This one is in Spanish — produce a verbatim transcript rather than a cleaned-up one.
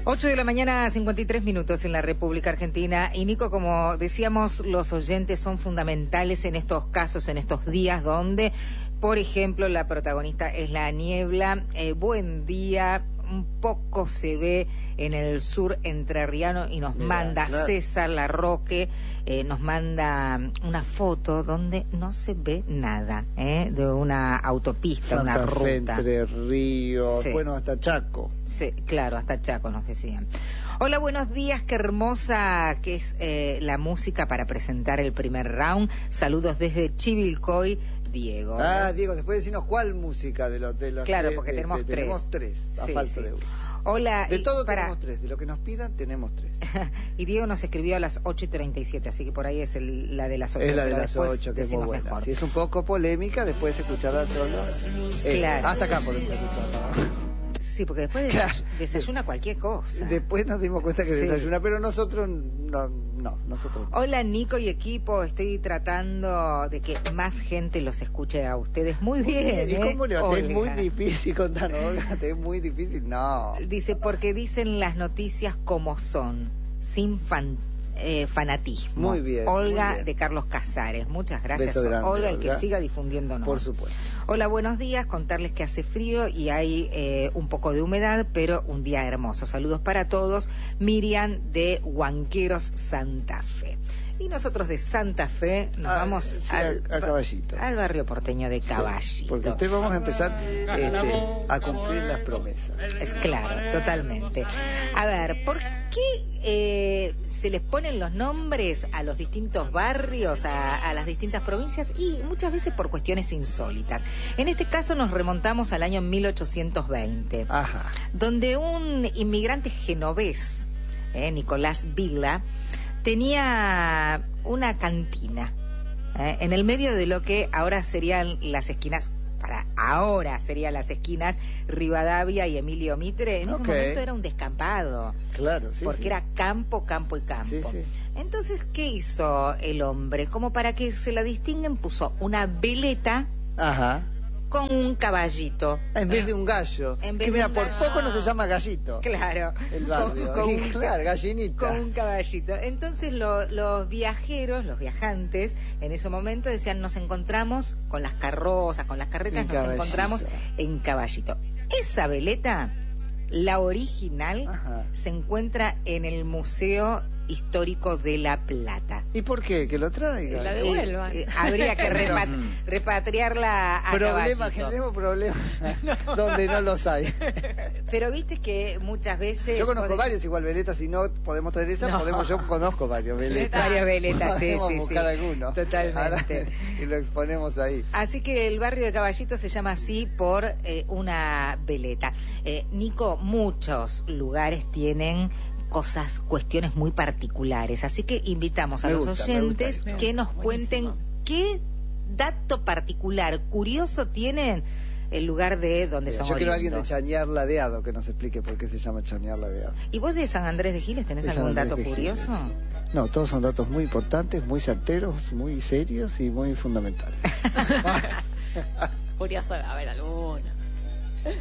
ocho de la mañana, cincuenta y tres minutos en la República Argentina. Y Nico, como decíamos, los oyentes son fundamentales en estos casos, en estos días donde, por ejemplo, la protagonista es la niebla. Eh, buen día, un poco se ve en el sur entrerriano y nos Mira, manda claro. César Larroque, eh, nos manda una foto donde no se ve nada, ¿eh? De una autopista, Santa una ruta. Fe, Entre Ríos, sí. Bueno, hasta Chaco. Sí, claro, hasta Chaco nos decían. Hola, buenos días, qué hermosa que es eh, la música para presentar el primer round. Saludos desde Chivilcoy, Diego. Ah, Diego, después decirnos cuál música de los de los Claro, tres, porque de, tenemos de, tres. Tenemos tres, a sí, falta sí. de uno. Hola. De y todo para... tenemos tres, de lo que nos pidan tenemos tres. Y Diego nos escribió a las ocho y treinta y siete, así que por ahí es el, la de las ocho. Es la de las ocho, que es muy buena. Mejor. Si es un poco polémica, después se escuchará solo. Eh, claro. Hasta acá podemos escucharla. Sí, porque después desay claro. desayuna cualquier cosa. Después nos dimos cuenta que sí. desayuna, pero nosotros no, no, nosotros no. Hola Nico y equipo, estoy tratando de que más gente los escuche a ustedes. Muy bien, ¿Y ¿eh? cómo le va? Es muy difícil contarnos, Olga, es muy difícil, no. Dice, porque dicen las noticias como son, sin fan, eh, fanatismo. Muy bien. Olga muy bien. de Carlos Casares, muchas gracias grande, Olga, y Olga. que siga difundiéndonos. Por supuesto. Hola, buenos días, contarles que hace frío y hay eh, un poco de humedad, pero un día hermoso. Saludos para todos. Miriam de Huanqueros, Santa Fe. Y nosotros de Santa Fe nos ah, vamos sí, al, a, a Caballito. al barrio porteño de Caballito. Sí, porque ustedes vamos a empezar este, a cumplir las promesas. Es claro, totalmente. A ver, ¿por qué eh, se les ponen los nombres a los distintos barrios, a, a las distintas provincias? Y muchas veces por cuestiones insólitas. En este caso nos remontamos al año mil ochocientos veinte, Ajá. donde un inmigrante genovés, eh, Nicolás Villa, tenía una cantina eh, en el medio de lo que ahora serían las esquinas, para ahora serían las esquinas Rivadavia y Emilio Mitre. En okay. ese momento era un descampado. Claro, sí. Porque sí. era campo, campo y campo. Sí, sí. Entonces, ¿qué hizo el hombre? Como para que se la distinguen, puso una veleta. Ajá. Con un caballito. En vez de un gallo. En vez que mira, de por gallo. poco no se llama gallito. Claro. El barrio. Con, con un, claro, gallinita. Con un caballito. Entonces lo, los viajeros, los viajantes, en ese momento decían, nos encontramos con las carrozas, con las carretas, en nos caballito. encontramos en caballito. Esa veleta, la original, Ajá. se encuentra en el Museo Histórico de La Plata. ¿Y por qué? Que lo traiga. Que la devuelvan. Eh, eh, habría que repat repatriarla a Problema, generemos problemas no. donde no los hay. Pero viste que muchas veces... Yo conozco varios igual veletas, si no podemos traer esa, no. podemos, yo conozco varios veletas. Varios veletas, sí, podemos sí, buscar sí. alguno. Totalmente. Ahora, y lo exponemos ahí. Así que el barrio de Caballito se llama así por eh, una veleta. Eh, Nico, muchos lugares tienen cosas, cuestiones muy particulares, así que invitamos a me los gusta, oyentes me gusta. que nos Buenísimo. cuenten qué dato particular, curioso tienen el lugar de donde Mira, son yo quiero oriundos. a alguien de Chañar Ladeado que nos explique por qué se llama Chañar Ladeado. ¿Y vos de San Andrés de Giles tenés de algún dato de curioso? Giles. No, todos son datos muy importantes, muy certeros, muy serios y muy fundamentales. Curioso, a ver, alguno.